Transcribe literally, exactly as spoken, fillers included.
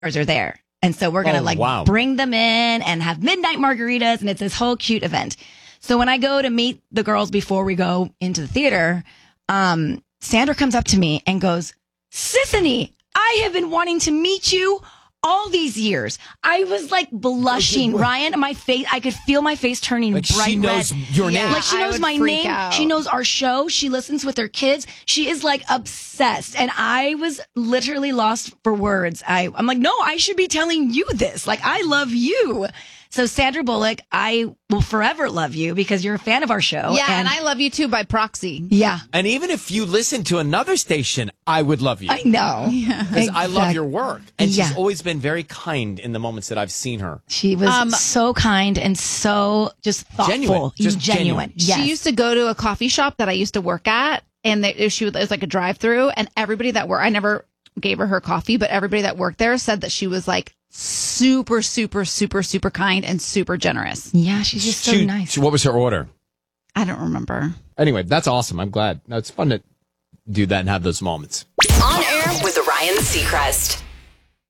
are there. And so we're going to Oh, like wow. bring them in and have midnight margaritas. And it's this whole cute event. So when I go to meet the girls before we go into the theater, um, Sandra comes up to me and goes, Sissany, I have been wanting to meet you all these years. I was like blushing, Ryan. My face, I could feel my face turning Like bright she knows red. your name. Like she I knows would my freak name. out. She knows our show. She listens with her kids. She is like obsessed. And I was literally lost for words. I, I'm like, no, I should be telling you this. Like, I love you. So Sandra Bullock, I will forever love you because you're a fan of our show. Yeah, and, and I love you too by proxy. Yeah. And even if you listen to another station, I would love you. I know. Because I love your work. And Yeah. she's always been very kind in the moments that I've seen her. She was Um, so kind and so just thoughtful. Genuine. Just genuine. genuine. Yes. She used to go to a coffee shop that I used to work at, and they, she would, it was like a drive-through, and everybody that worked, I never gave her her coffee, but everybody that worked there said that she was like super, super, super, super kind and super generous. Yeah, she's just so She- nice. she- what was her order? I don't remember. Anyway, that's awesome. I'm glad. No, it's fun to do that and have those moments. On air with Ryan Seacrest.